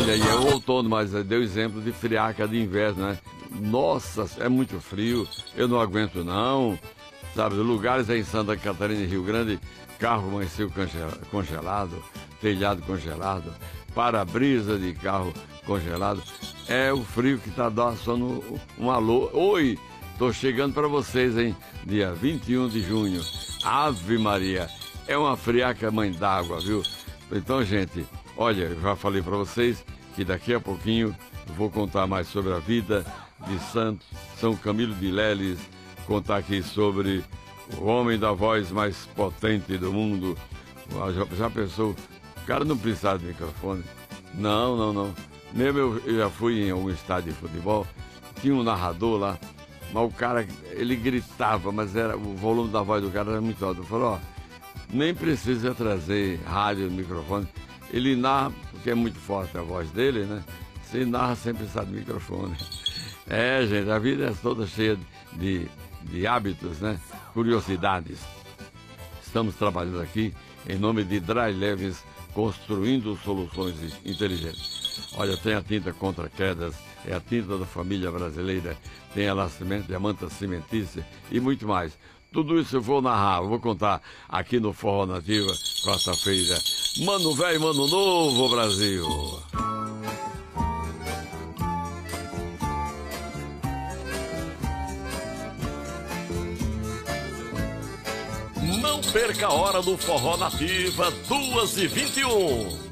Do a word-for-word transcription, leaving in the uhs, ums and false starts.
Olha aí, é o outono, mas deu exemplo de friaca de inverno, né? Nossa, é muito frio, eu não aguento não. Sabe, lugares aí em Santa Catarina e Rio Grande, carro amanheceu congelado, telhado congelado, para-brisa de carro congelado. É o frio que tá dando só no, um alô. Oi, tô chegando para vocês, hein? Dia vinte e um de junho. Ave Maria, é uma friaca mãe d'água, viu? Então, gente, olha, eu já falei para vocês que daqui a pouquinho vou contar mais sobre a vida de Santo São Camilo de Leles, contar aqui sobre o homem da voz mais potente do mundo. Já, já pensou? O cara não precisava de microfone. Não, não, não. Mesmo eu, eu já fui em algum estádio de futebol, tinha um narrador lá, mas o cara, ele gritava, mas era, o volume da voz do cara era muito alto. Eu falei, ó, nem precisa trazer rádio, microfone. Ele narra, porque é muito forte a voz dele, né? Você narra sem precisar de microfone. É, gente, a vida é toda cheia de, de hábitos, né? Curiosidades. Estamos trabalhando aqui em nome de Dry Leves, construindo soluções inteligentes. Olha, tem a tinta contra quedas, é a tinta da família brasileira, tem a Cimento, Diamanta Cimentícia e muito mais. Tudo isso eu vou narrar, eu vou contar aqui no Forró Nativa, quarta-feira. Mano velho, mano novo, Brasil! Não perca a hora do Forró Nativa, duas e vinte e um.